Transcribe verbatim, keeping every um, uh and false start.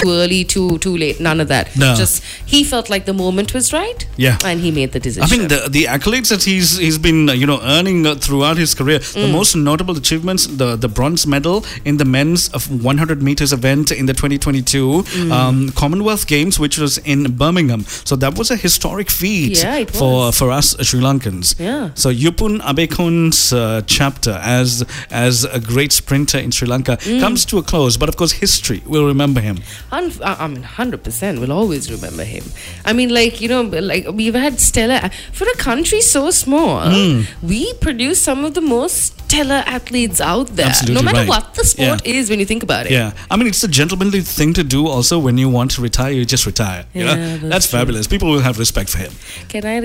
too early, too too late. None of that. No. Just he felt like the moment was right. Yeah. And he made the decision. I think the the accolades that he's he's been uh, you know earning uh, throughout his career, the most notable achievements, the the bronze medal in the men's of one hundred meters event in the twenty twenty-two um, Commonwealth Games, which was in Birmingham. So that was a historic feat Yeah, it for was. for us Sri Lankans. Yeah. So Yupun Abekon's uh, chapter as as a great sprinter in Sri Lanka comes to a close, but of course history will remember him. Un- I I mean, hundred percent. We'll always remember him. I mean, like you know, like we've had stellar for a country so small. We produce some of the most stellar athletes out there. Absolutely no matter right. what the sport Yeah. is, when you think about it. Yeah, I mean it's a gentlemanly thing to do. Also, when you want to retire, you just retire. You Yeah, know, that's that's true. fabulous. People will have respect for him. Can I